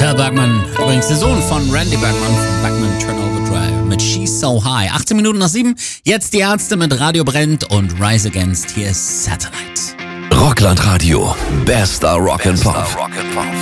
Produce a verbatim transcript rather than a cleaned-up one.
Tal Bergman, übrigens der Sohn von Randy Bergman von Bergman Turnover Drive mit She's So High. achtzehn Minuten nach sieben, jetzt die Ärzte mit Radio Brennt und Rise Against. Hier ist Satellite. Rockland Radio, bester Rock and Pop.